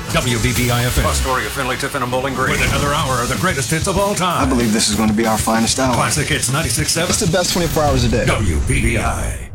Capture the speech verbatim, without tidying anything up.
W B B I F M. Astoria, Finley, Tiffin, and Bowling Green. With another hour of the greatest hits of all time. I believe this is going to be our finest hour. Classic Hits ninety-six point seven. It's the best twenty-four hours a day. W B B I.